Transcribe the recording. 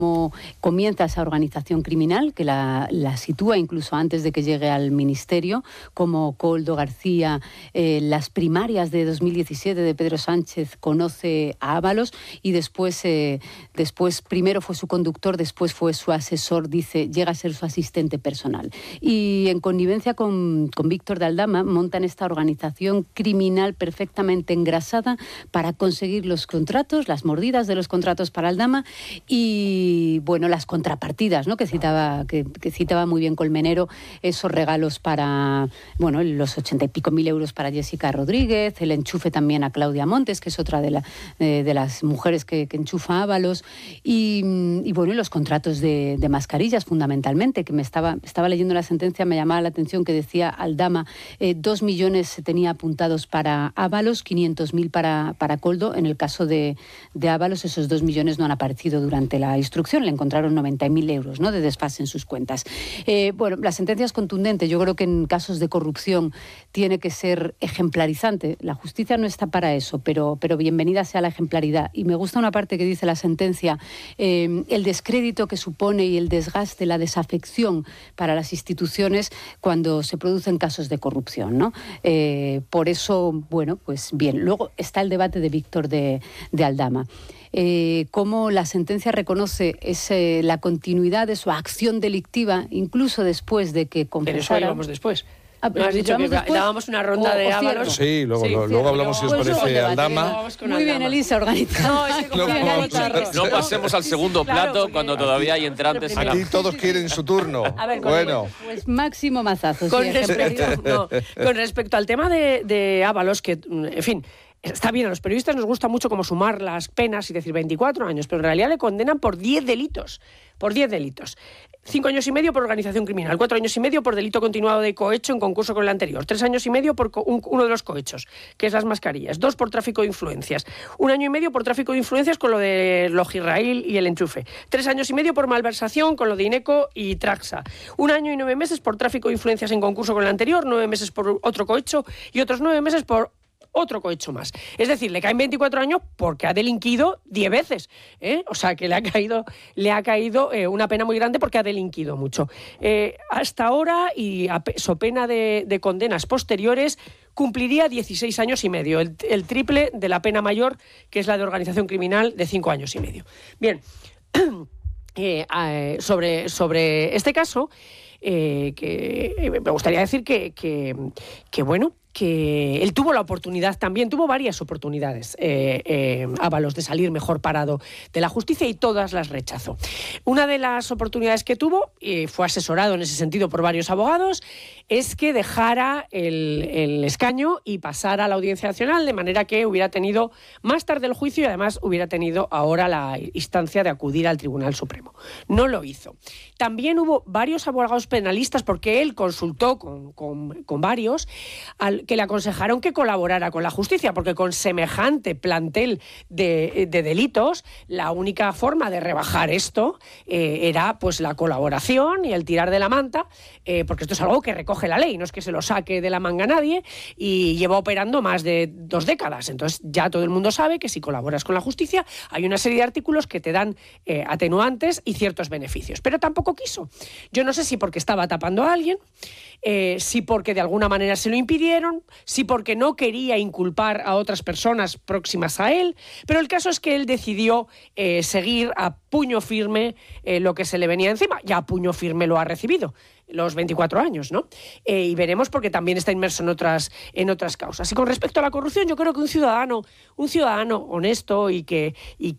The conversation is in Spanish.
cómo comienza esa organización criminal, que la sitúa incluso antes de que llegue al ministerio, como Koldo García, las primarias de 2017 de Pedro Sánchez, conoce a Ábalos y después primero fue su conductor, después fue su asesor, dice, llega a ser su asistente personal. Y en connivencia con Víctor de Aldama montan esta organización criminal perfectamente engrasada para conseguir los contratos, las mordidas de los contratos para Aldama y, bueno, las contrapartidas, ¿no?, que citaba muy bien Colmenero, esos regalos para, bueno, los 80 y pico mil euros para Jessica Rodríguez, el enchufe también a Claudia Montes, que es otra de las mujeres que enchufa Ábalos, y bueno, y los contratos de mascarillas, fundamentalmente, que estaba leyendo la sentencia, me llamaba la atención que decía Aldama, 2 millones se tenía apuntados para Ábalos, 500.000 para Koldo. En el caso de Ábalos, esos 2 millones no han aparecido durante la instrucción, le encontraron 90.000 euros, ¿no?, de desfase en sus cuentas. Bueno, la sentencia es contundente. Yo creo que en casos de corrupción tiene que ser ejemplarizante. La justicia no está para eso, pero bienvenida sea la ejemplaridad. Y me gusta una parte que dice la sentencia, el descrédito que supone y el desgaste, la desafección para las instituciones cuando se producen casos de corrupción, ¿no? Por eso, bueno, pues bien. Luego está el debate de Víctor de Aldama. Cómo la sentencia reconoce la continuidad de su acción delictiva, incluso después de que confesara. Pero eso íbamos después. ¿No has dicho que dábamos una ronda de Ábalos? Sí, luego hablamos, si os parece, Aldama. Muy bien, Elisa, organizada. No pasemos al segundo plato cuando todavía hay entrantes. Aquí todos quieren su turno. A ver, bueno. Pues máximo mazazo. Con respecto al tema de Ábalos, que, en fin, está bien, a los periodistas nos gusta mucho como sumar las penas y decir 24 años, pero en realidad le condenan por 10 delitos. Por 10 delitos. 5 años y medio por organización criminal, 4 años y medio por delito continuado de cohecho en concurso con el anterior, 3 años y medio por uno de los cohechos, que es las mascarillas, 2 por tráfico de influencias, 1 año y medio por tráfico de influencias con lo de Logirraíl y el enchufe, 3 años y medio por malversación con lo de Ineco y Traxa, 1 año y 9 meses por tráfico de influencias en concurso con el anterior, 9 meses por otro cohecho y otros 9 meses por otro cohecho más. Es decir, le caen 24 años porque ha delinquido 10 veces. O sea, que le ha caído una pena muy grande porque ha delinquido mucho. Hasta ahora, y so pena de condenas posteriores, cumpliría 16 años y medio, el triple de la pena mayor, que es la de organización criminal, de 5 años y medio. Bien, sobre este caso, que me gustaría decir que bueno, que él tuvo la oportunidad también, tuvo varias oportunidades, Ábalos, de salir mejor parado de la justicia y todas las rechazó. Una de las oportunidades que tuvo, y fue asesorado en ese sentido por varios abogados, es que dejara el escaño y pasara a la Audiencia Nacional, de manera que hubiera tenido más tarde el juicio y además hubiera tenido ahora la instancia de acudir al Tribunal Supremo. No lo hizo. También hubo varios abogados penalistas, porque él consultó con varios, que le aconsejaron que colaborara con la justicia, porque con semejante plantel de delitos, la única forma de rebajar esto era pues la colaboración y el tirar de la manta, porque esto es algo que recoge la ley, no es que se lo saque de la manga a nadie, y lleva operando más de 2 décadas. Entonces ya todo el mundo sabe que si colaboras con la justicia hay una serie de artículos que te dan atenuantes y ciertos beneficios. Pero tampoco quiso. Yo no sé si porque estaba tapando a alguien, si porque de alguna manera se lo impidieron, si porque no quería inculpar a otras personas próximas a él, pero el caso es que él decidió seguir a puño firme lo que se le venía encima. Ya a puño firme lo ha recibido, los 24 años, ¿no? Y veremos, porque también está inmerso en otras causas. Y con respecto a la corrupción, yo creo que un ciudadano honesto y que